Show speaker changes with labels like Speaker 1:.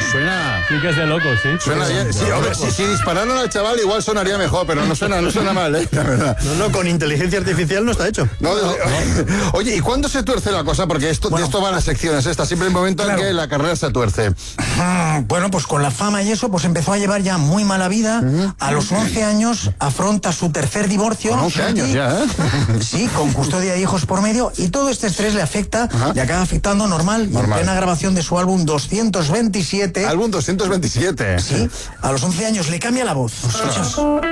Speaker 1: Suena...
Speaker 2: Sí que es de locos, ¿sí?
Speaker 1: Suena bien. Sí, hombre, si dispararon al chaval igual sonaría mejor, pero no suena mal, la verdad.
Speaker 3: No, con inteligencia artificial no está hecho.
Speaker 1: No. Oye, ¿y cuándo se tuerce la cosa? Porque de esto van las secciones estas. Siempre hay un momento en que la carrera se tuerce.
Speaker 4: Bueno, pues con la fama y eso, pues empezó a llevar ya muy mala vida. A los 11 años afronta su tercer divorcio.
Speaker 1: Con 11 años ya, ¿eh?
Speaker 4: Sí, con custodia de hijos por medio. Y todo este estrés le afecta y acaba afectando normal. Y en plena grabación de su álbum 227.
Speaker 1: Álbum 227.
Speaker 4: Sí, a los 11 años le cambia la voz. ¿Escuchas?